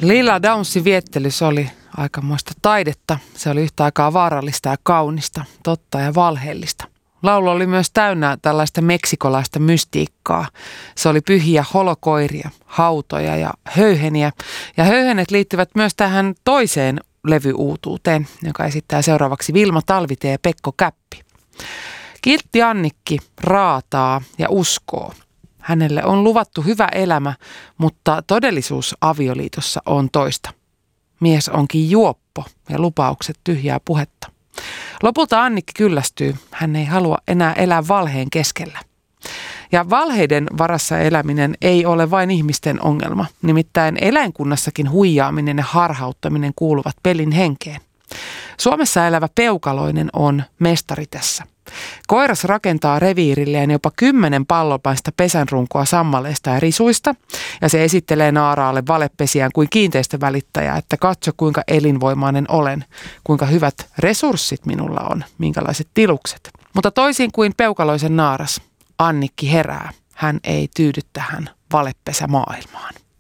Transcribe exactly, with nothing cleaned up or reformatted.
Lilla Downsin viettelys oli aikamoista taidetta. Se oli yhtä aikaa vaarallista ja kaunista, totta ja valheellista. Laulu oli myös täynnä tällaista meksikolaista mystiikkaa. Se oli pyhiä holokoiria, hautoja ja höyheniä. Ja höyhenet liittyvät myös tähän toiseen levyuutuuteen, joka esittää seuraavaksi Vilma Talvitie ja Pekko Käppi. Kiltti Annikki raataa ja uskoo. Hänelle on luvattu hyvä elämä, mutta todellisuus avioliitossa on toista. Mies onkin juoppo ja lupaukset tyhjää puhetta. Lopulta Annikki kyllästyy. Hän ei halua enää elää valheen keskellä. Ja valheiden varassa eläminen ei ole vain ihmisten ongelma. Nimittäin eläinkunnassakin huijaaminen ja harhauttaminen kuuluvat pelin henkeen. Suomessa elävä peukaloinen on mestari tässä. Koiras rakentaa reviirilleen jopa kymmenen pallopaista pesänrunkoa sammaleista ja risuista, ja se esittelee naaraalle valepesiään kuin kiinteistövälittäjä, että katso kuinka elinvoimainen olen, kuinka hyvät resurssit minulla on, minkälaiset tilukset. Mutta toisin kuin peukaloisen naaras, Annikki herää. Hän ei tyydy tähän valepesämaailmaan.